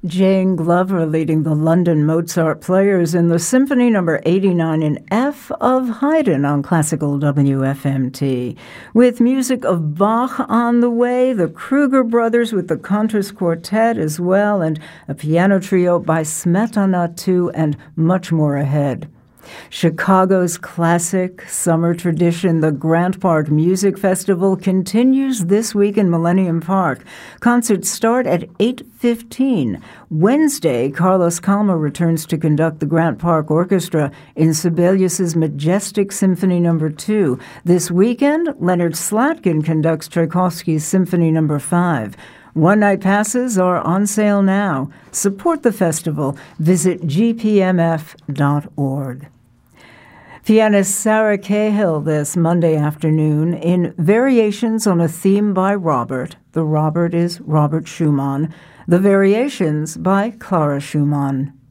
Jane Glover leading the London Mozart Players in the Symphony No. 89 in F of Haydn on Classical WFMT. With music of Bach on the way, the Kruger Brothers with the Contras Quartet as well, and a piano trio by Smetana too, and much more ahead. Chicago's classic summer tradition, the Grant Park Music Festival, continues this week in Millennium Park. Concerts start at 8:15. Wednesday, Carlos Calma returns to conduct the Grant Park Orchestra in Sibelius's Majestic Symphony No. 2. This weekend, Leonard Slatkin conducts Tchaikovsky's Symphony No. 5. One-night passes are on sale now. Support the festival. Visit gpmf.org. Pianist Sarah Cahill this Monday afternoon in Variations on a Theme by Robert. The Robert is Robert Schumann. The Variations by Clara Schumann.